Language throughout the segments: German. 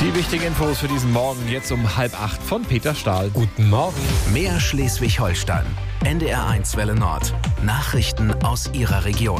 Die wichtigen Infos für diesen Morgen jetzt um 7:30 von Peter Stahl. Guten Morgen. Mehr Schleswig-Holstein. NDR1 Welle Nord. Nachrichten aus Ihrer Region.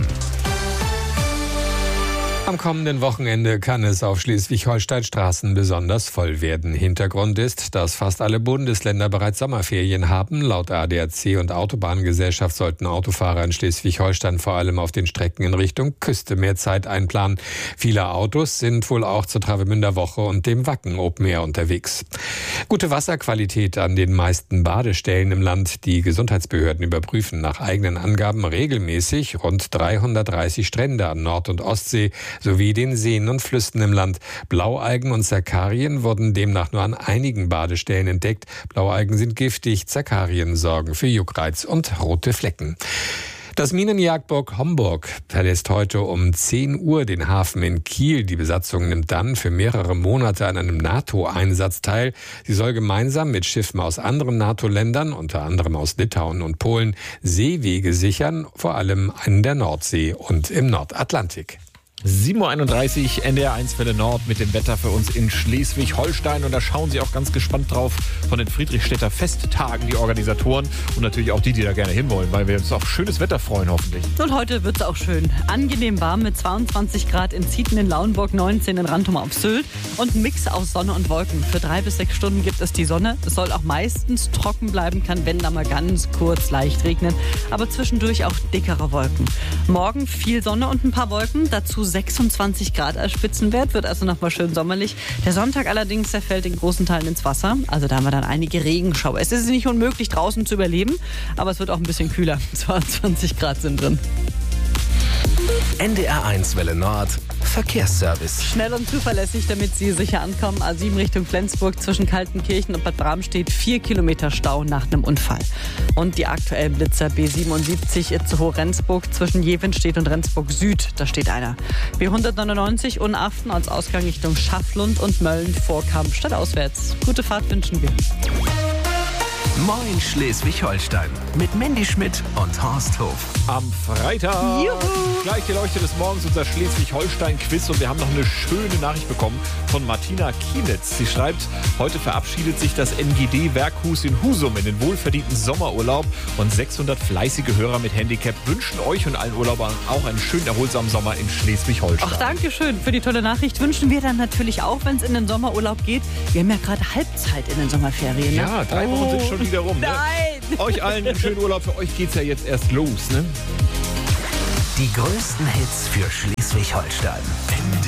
Am kommenden Wochenende kann es auf Schleswig-Holstein-Straßen besonders voll werden. Hintergrund ist, dass fast alle Bundesländer bereits Sommerferien haben. Laut ADAC und Autobahngesellschaft sollten Autofahrer in Schleswig-Holstein vor allem auf den Strecken in Richtung Küste mehr Zeit einplanen. Viele Autos sind wohl auch zur Travemünder Woche und dem Wacken Open Air unterwegs. Gute Wasserqualität an den meisten Badestellen im Land. Die Gesundheitsbehörden überprüfen nach eigenen Angaben regelmäßig rund 330 Strände an Nord- und Ostsee sowie den Seen und Flüssen im Land. Blaualgen und Zerkarien wurden demnach nur an einigen Badestellen entdeckt. Blaualgen sind giftig, Zerkarien sorgen für Juckreiz und rote Flecken. Das Minenjagdboot Homburg verlässt heute um 10 Uhr den Hafen in Kiel. Die Besatzung nimmt dann für mehrere Monate an einem NATO-Einsatz teil. Sie soll gemeinsam mit Schiffen aus anderen NATO-Ländern, unter anderem aus Litauen und Polen, Seewege sichern, vor allem in der Nordsee und im Nordatlantik. 7:31 Uhr, NDR1 Welle Nord mit dem Wetter für uns in Schleswig-Holstein. Und da schauen Sie auch ganz gespannt drauf von den Friedrichstädter Festtagen, die Organisatoren und natürlich auch die da gerne hinwollen, weil wir uns auf schönes Wetter freuen hoffentlich. Und heute wird es auch schön. Angenehm warm mit 22 Grad in Zieten in Lauenburg, 19 in Rantum auf Sylt und ein Mix aus Sonne und Wolken. Für 3 bis 6 Stunden gibt es die Sonne. Es soll auch meistens trocken bleiben, kann wenn da mal ganz kurz leicht regnen, aber zwischendurch auch dickere Wolken. Morgen viel Sonne und ein paar Wolken, dazu 26 Grad als Spitzenwert, wird also nochmal schön sommerlich. Der Sonntag allerdings, der fällt in großen Teilen ins Wasser. Also da haben wir dann einige Regenschauer. Es ist nicht unmöglich, draußen zu überleben, aber es wird auch ein bisschen kühler. 22 Grad sind drin. NDR1 Welle Nord. Verkehrsservice. Schnell und zuverlässig, damit Sie sicher ankommen. A7 Richtung Flensburg zwischen Kaltenkirchen und Bad Bramstedt 4 Kilometer Stau nach einem Unfall. Und die aktuellen Blitzer B77 Itzehoe-Rendsburg zwischen Jevenstedt und Rendsburg Süd, da steht einer. B199 Unaften als Ausgang Richtung Schafflund und Mölln Vorkamp stadtauswärts. Gute Fahrt wünschen wir. Moin Schleswig-Holstein. Mit Mandy Schmidt und Horst Hof. Am Freitag, gleich die Leuchte des Morgens, unser Schleswig-Holstein-Quiz. Und wir haben noch eine schöne Nachricht bekommen von Martina Kienitz. Sie schreibt, heute verabschiedet sich das NGD-Werkhus in Husum in den wohlverdienten Sommerurlaub. Und 600 fleißige Hörer mit Handicap wünschen euch und allen Urlaubern auch einen schönen, erholsamen Sommer in Schleswig-Holstein. Ach, danke schön für die tolle Nachricht. Wünschen wir dann natürlich auch, wenn es in den Sommerurlaub geht. Wir haben ja gerade Halbzeit in den Sommerferien. Ne? Ja, 3 Wochen sind schon wieder rum. Ne? Nein! Euch allen einen schönen Urlaub. Für euch geht's ja jetzt erst los. Ne? Die größten Hits für Schleswig-Holstein.